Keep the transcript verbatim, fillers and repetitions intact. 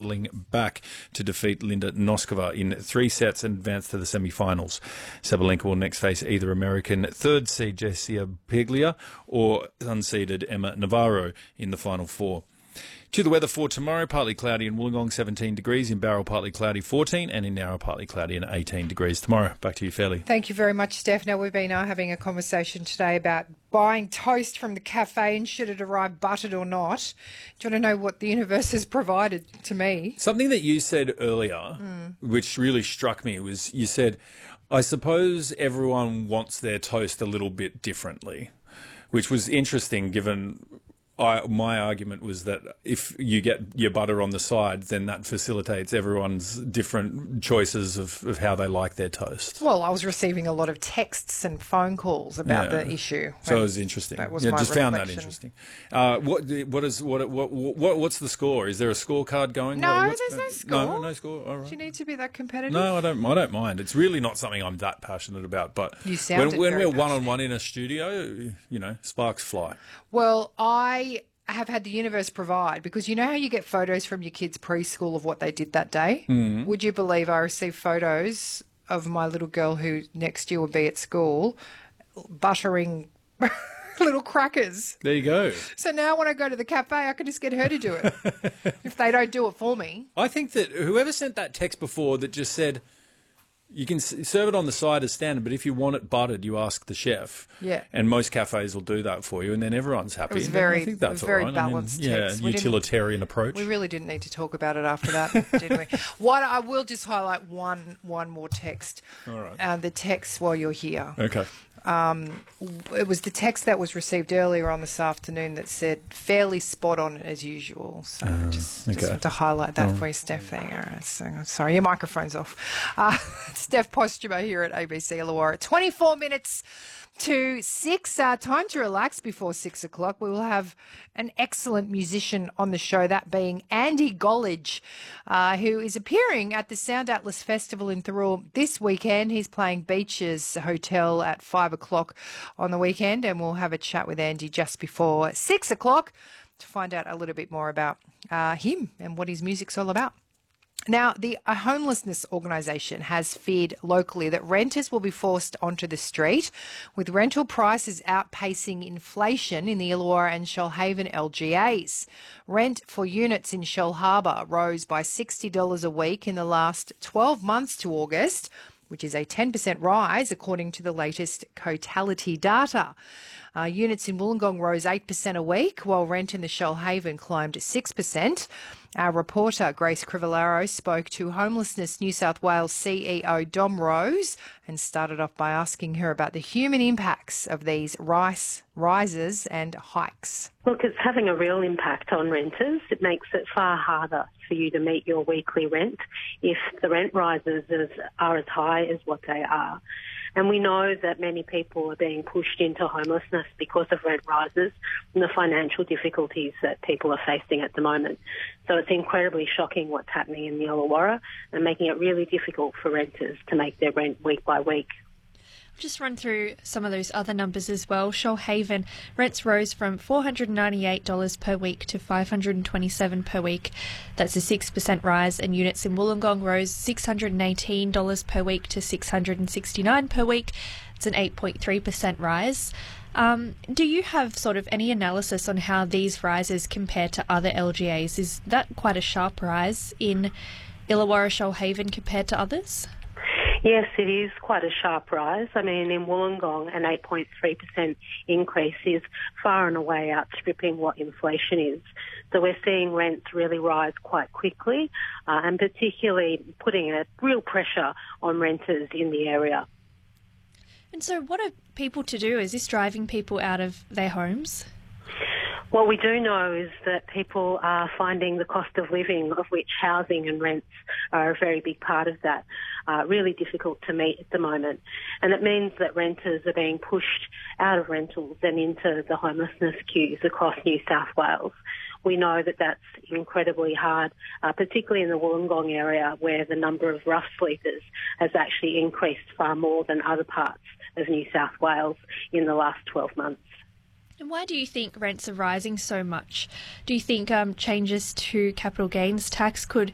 battling back to defeat Linda Noskova in three sets and advance to the semi-finals. Sabalenka will next face either American third seed Jessia Peglia or unseeded Emma Navarro in the final four. To the weather for tomorrow, partly cloudy in Wollongong, seventeen degrees, in Barrel partly cloudy, fourteen, and in Nowra partly cloudy and eighteen degrees tomorrow. Back to you, Fairley. Thank you very much, Steph. Now, we've been uh, having a conversation today about buying toast from the cafe and should it arrive buttered or not. Do you want to know what the universe has provided to me? Something that you said earlier, mm. which really struck me, was you said, I suppose everyone wants their toast a little bit differently, which was interesting given... I, my argument was that if you get your butter on the side, then that facilitates everyone's different choices of, of how they like their toast. Well, I was receiving a lot of texts and phone calls about yeah. the issue. So it was interesting. That was yeah, my just reflection. found that interesting. Uh, what what is what, what what what's the score? Is there a scorecard going? No, what's, there's no score. No, no score. All right. Do you need to be that competitive? No, I don't. I don't mind. It's really not something I'm that passionate about. But you sounded when, when very we're one on one in a studio, you know, sparks fly. Well, I have had the universe provide, because you know how you get photos from your kids' preschool of what they did that day? Mm. Would you believe I received photos of my little girl who next year will be at school buttering little crackers? There you go. So now when I go to the cafe, I can just get her to do it if they don't do it for me. I think that whoever sent that text before that just said, you can serve it on the side as standard, but if you want it buttered, you ask the chef. Yeah. And most cafes will do that for you, and then everyone's happy. It was very, I think that's it was very all right. balanced. I mean, yeah, text. We utilitarian approach. We really didn't need to talk about it after that, did we? What I will just highlight one one more text. All right. Uh, the text while you're here. Okay. Um, it was the text that was received earlier on this afternoon that said fairly spot on as usual. So uh, just, okay. just want to highlight that oh. for you, Steph. There. So, sorry, your microphone's off. Uh, Steph Postuma here at A B C Illawarra. twenty-four minutes to six. Uh, time to relax before six o'clock. We will have an excellent musician on the show, that being Andy Gollidge, uh, who is appearing at the Sound Atlas Festival in Thirroul this weekend. He's playing Beaches Hotel at five o'clock on the weekend, and we'll have a chat with Andy just before six o'clock to find out a little bit more about uh, him and what his music's all about. Now, the a homelessness organisation has feared locally that renters will be forced onto the street, with rental prices outpacing inflation in the Illawarra and Shoalhaven L G As. Rent for units in Shellharbour rose by sixty dollars a week in the last twelve months to August, which is a ten percent rise according to the latest Cotality data. Uh, units in Wollongong rose eight percent a week, while rent in the Shoalhaven climbed six percent. Our reporter, Grace Crivellaro, spoke to Homelessness New South Wales C E O Dom Rose and started off by asking her about the human impacts of these rise, rises and hikes. Look, it's having a real impact on renters. It makes it far harder for you to meet your weekly rent if the rent rises are as high as what they are. And we know that many people are being pushed into homelessness because of rent rises and the financial difficulties that people are facing at the moment. So it's incredibly shocking what's happening in the Illawarra and making it really difficult for renters to make their rent week by week. Just run through some of those other numbers as well. Shoalhaven rents rose from four hundred ninety-eight dollars per week to five hundred twenty-seven dollars per week. That's a six percent rise, and units in Wollongong rose six hundred eighteen dollars per week to six hundred sixty-nine dollars per week. It's an eight point three percent rise. Um, do you have sort of any analysis on how these rises compare to other L G As? Is that quite a sharp rise in Illawarra Shoalhaven compared to others? Yes, it is quite a sharp rise. I mean, in Wollongong, an eight point three percent increase is far and away outstripping what inflation is. So we're seeing rents really rise quite quickly, uh, and particularly putting a real pressure on renters in the area. And so what are people to do? Is this driving people out of their homes? What we do know is that people are finding the cost of living, of which housing and rents are a very big part of that, uh, really difficult to meet at the moment. And it means that renters are being pushed out of rentals and into the homelessness queues across New South Wales. We know that that's incredibly hard, uh, particularly in the Wollongong area, where the number of rough sleepers has actually increased far more than other parts of New South Wales in the last twelve months. And why do you think rents are rising so much? Do you think um, changes to capital gains tax could